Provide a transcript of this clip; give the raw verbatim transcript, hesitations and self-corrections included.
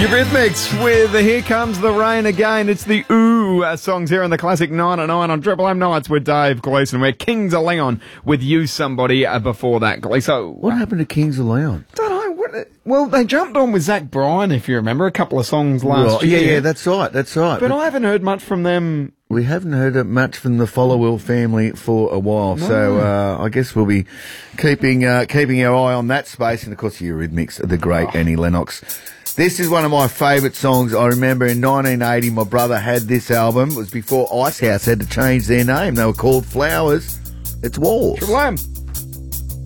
Eurythmics with Here Comes the Rain Again. It's the Ooh uh, songs here on the Classic nine oh nine on Triple M Nights with Dave Gleeson. We're Kings of Leon with You Somebody uh, before that, Gleeson. So, what happened to Kings of Leon? Don't know. What, well, they jumped on with Zach Bryan, if you remember, a couple of songs last well, year. Yeah, yeah, that's right, that's right. But, but I haven't heard much from them. We haven't heard much from the Followill family for a while, no. so uh, I guess we'll be keeping uh, keeping our eye on that space. And, of course, the Eurythmics, the great oh. Annie Lennox. This is one of my favourite songs. I remember in nineteen eighty, my brother had this album. It was before Icehouse had to change their name. They were called Flowers. It's Walls. Triple M.